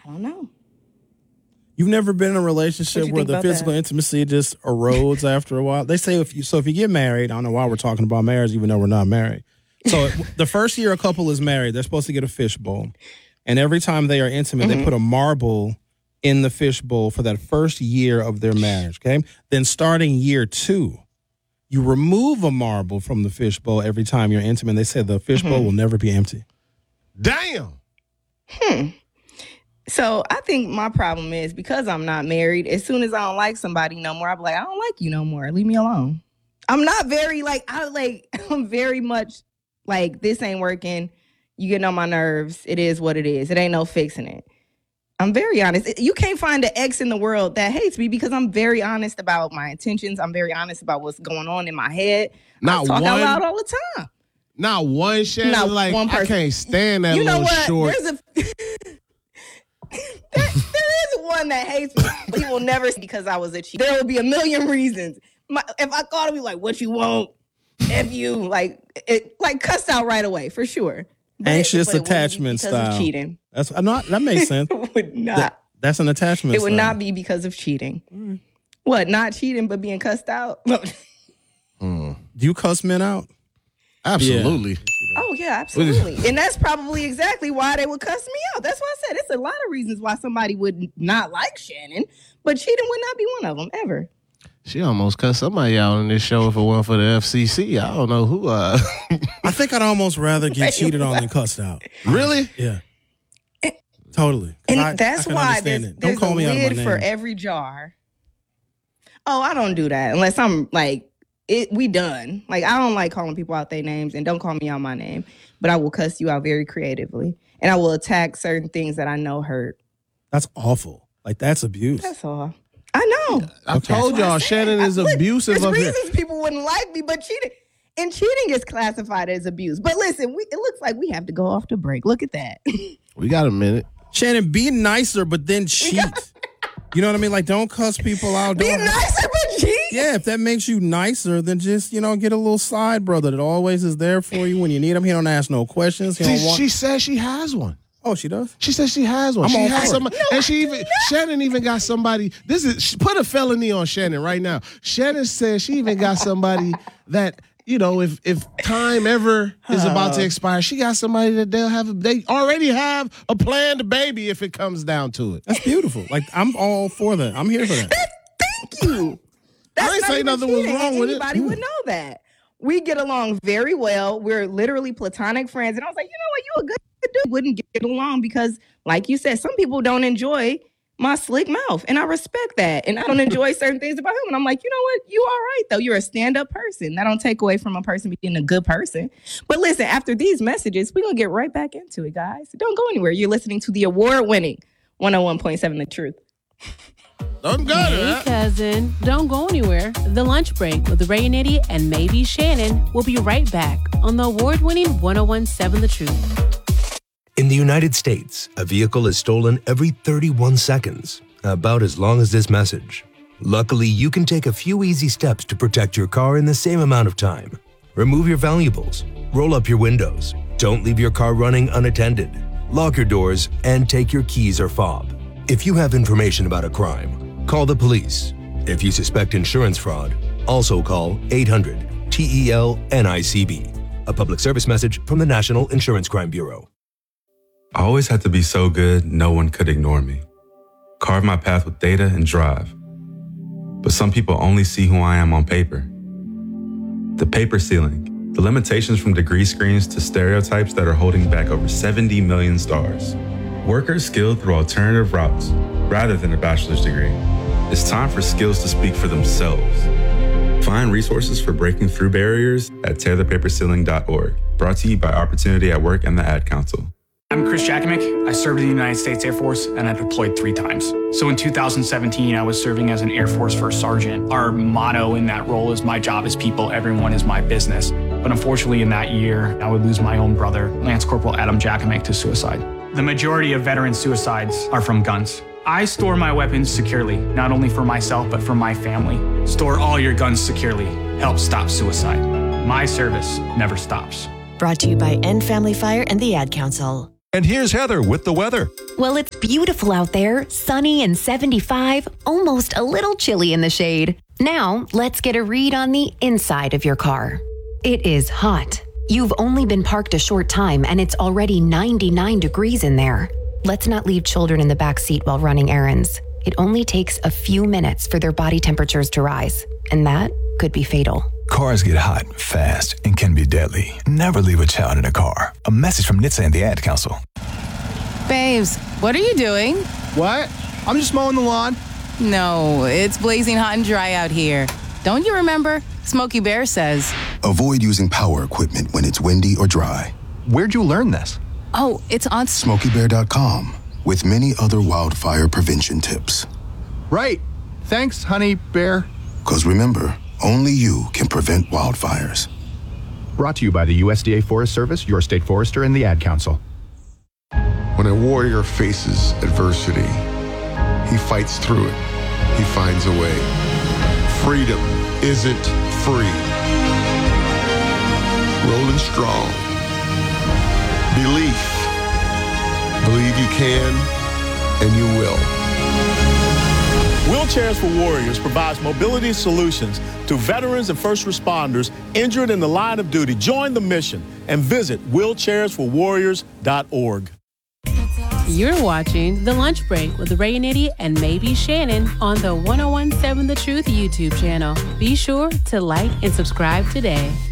I don't know. You've never been in a relationship where the physical intimacy just erodes after a while? They say if you get married, I don't know why we're talking about marriage, even though we're not married. So the first year a couple is married, they're supposed to get a fishbowl. And every time they are intimate, they put a marble in the fishbowl for that first year of their marriage, okay? Then starting year 2, you remove a marble from the fishbowl every time you're intimate. They said the fishbowl will never be empty. Damn. So I think my problem is because I'm not married, as soon as I don't like somebody no more, I'll be like, I don't like you no more. Leave me alone. I'm not very I'm very much like, this ain't working. You getting on my nerves. It is what it is. It ain't no fixing it. I'm very honest. You can't find an ex in the world that hates me because I'm very honest about my intentions. I'm very honest about what's going on in my head. I talk out loud all the time. Not one, Shannon. Not like, one person. I can't stand that little short. There is one that hates me, but he will never see because I was a cheater. There will be a million reasons. If I called him, he'd be like, what you want? F you. Like cussed out right away, for sure. Anxious attachment style. Of cheating. That makes sense. It would not. That's an attachment It would style. not be because of cheating. What, not cheating, but being cussed out? Do you cuss men out? Absolutely. Yeah. Oh, yeah, absolutely. And that's probably exactly why they would cuss me out. That's why I said it's a lot of reasons why somebody would not like Shannon, but cheating would not be one of them, ever. She almost cussed somebody out on this show if it weren't for the FCC. I don't know who. I think I'd almost rather get cheated on than cussed out. Really? Yeah. Totally. And that's why there's call a me out of my lid name. for every jar. Oh, I don't do that unless I'm like, we done. Like, I don't like calling people out their names, and don't call me out my name. But I will cuss you out very creatively. And I will attack certain things that I know hurt. That's awful. Like, that's abuse. That's all. I know. I told y'all Shannon is abusive. There's reasons people wouldn't like me, but cheating is classified as abuse. But listen, it looks like we have to go off the break. Look at that. We got a minute. Shannon, be nicer, but then cheat. You know what I mean? Like, don't cuss people out. Be nicer, but cheat? Yeah, if that makes you nicer, then just, get a little side brother that always is there for you when you need him. He don't ask no questions. She says she has one. Oh, she does? She says she has one. She has somebody, and Shannon even got somebody. Put a felony on Shannon right now. Shannon says she even got somebody that, if time ever is about to expire, she got somebody that they already have a planned baby if it comes down to it. That's beautiful. Like, I'm all for that. I'm here for that. Thank you. I ain't say nothing was wrong with it. Anybody would know that. We get along very well. We're literally platonic friends. And I was like, you know what? You a good dude. Wouldn't get along because, like you said, some people don't enjoy my slick mouth. And I respect that. And I don't enjoy certain things about him. And I'm like, you know what? You all right, though. You're a stand-up person. That don't take away from a person being a good person. But listen, after these messages, we're going to get right back into it, guys. Don't go anywhere. You're listening to the award-winning 101.7 The Truth. Hey, cousin. Don't go anywhere. The Lunch Break with Ray and Eddie and maybe Shannon will be right back on the award-winning 101.7 The Truth. In the United States, a vehicle is stolen every 31 seconds, about as long as this message. Luckily, you can take a few easy steps to protect your car in the same amount of time. Remove your valuables, roll up your windows, don't leave your car running unattended, lock your doors, and take your keys or fob. If you have information about a crime, call the police. If you suspect insurance fraud, also call 800-TEL-NICB. A public service message from the National Insurance Crime Bureau. I always had to be so good, no one could ignore me. Carve my path with data and drive. But some people only see who I am on paper. The paper ceiling, the limitations from degree screens to stereotypes that are holding back over 70 million stars. Workers skilled through alternative routes rather than a bachelor's degree. It's time for skills to speak for themselves. Find resources for breaking through barriers at tearthepaperceiling.org. Brought to you by Opportunity at Work and the Ad Council. I'm Chris Jakimick. I served in the United States Air Force and I deployed 3 times. So in 2017, I was serving as an Air Force First Sergeant. Our motto in that role is my job is people, everyone is my business. But unfortunately in that year, I would lose my own brother, Lance Corporal Adam Jakimick, to suicide. The majority of veteran suicides are from guns. I store my weapons securely, not only for myself, but for my family. Store all your guns securely. Help stop suicide. My service never stops. Brought to you by End Family Fire and the Ad Council. And here's Heather with the weather. Well, it's beautiful out there, sunny and 75, almost a little chilly in the shade. Now, let's get a read on the inside of your car. It is hot. You've only been parked a short time and it's already 99 degrees in there. Let's not leave children in the back seat while running errands. It only takes a few minutes for their body temperatures to rise, and that could be fatal. Cars get hot, fast, and can be deadly. Never leave a child in a car. A message from NHTSA and the Ad Council. Babes, what are you doing? What? I'm just mowing the lawn. No, it's blazing hot and dry out here. Don't you remember? Smokey Bear says. Avoid using power equipment when it's windy or dry. Where'd you learn this? Oh, it's on SmokeyBear.com with many other wildfire prevention tips. Right. Thanks, honey bear. 'Cause remember, only you can prevent wildfires. Brought to you by the USDA Forest Service, your state forester, and the Ad Council. When a warrior faces adversity, he fights through it. He finds a way. Freedom isn't free. Rolling strong. Belief. Believe you can, and you will. Wheelchairs for Warriors provides mobility solutions to veterans and first responders injured in the line of duty. Join the mission and visit wheelchairsforwarriors.org. You're watching The Lunch Break with Ray and Eddie and maybe Shannon on the 1017 The Truth YouTube channel. Be sure to like and subscribe today.